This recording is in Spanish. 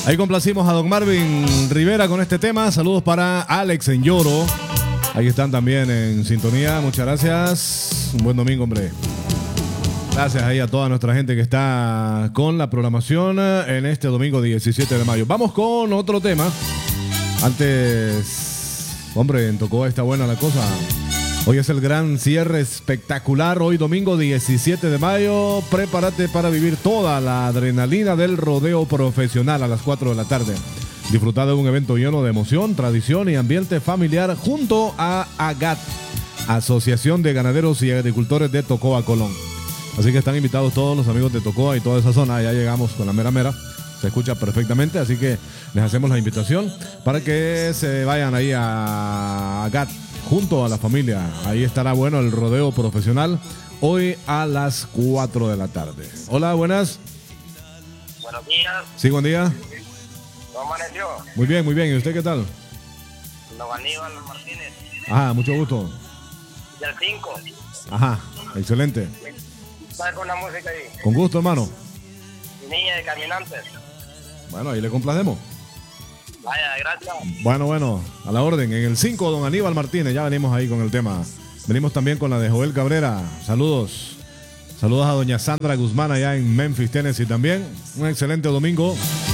Ahí complacimos a don Marvin Rivera con este tema. Saludos para Alex en Lloro. Ahí están también en sintonía. Muchas gracias. Un buen domingo, hombre. Gracias ahí a toda nuestra gente que está con la programación en este domingo 17 de mayo. Vamos con otro tema. Antes, hombre, en Tocoa está buena la cosa. Hoy es el gran cierre espectacular. Hoy domingo 17 de mayo. Prepárate para vivir toda la adrenalina del rodeo profesional a las 4 de la tarde. Disfrutar de un evento lleno de emoción, tradición y ambiente familiar junto a AGAT, Asociación de Ganaderos y Agricultores de Tocoa, Colón. Así que están invitados todos los amigos de Tocoa y toda esa zona. Ya llegamos con la mera mera. Se escucha perfectamente, así que les hacemos la invitación para que se vayan ahí a AGAT junto a la familia. Ahí estará bueno el rodeo profesional hoy a las 4 de la tarde. Hola, buenas. Buenos días. Sí, buen día. ¿Cómo amaneció? Muy bien, muy bien. ¿Y usted qué tal? Don Aníbal Martínez. Ajá, mucho gusto. Del 5. Ajá, excelente. ¿Sabes con la música ahí? Con gusto, hermano. Niña de Caminantes. Bueno, ahí le complacemos. Vaya, gracias. Bueno, a la orden. En el 5, don Aníbal Martínez, ya venimos ahí con el tema. Venimos también con la de Joel Cabrera. Saludos. Saludos a doña Sandra Guzmán allá en Memphis, Tennessee también. Un excelente domingo.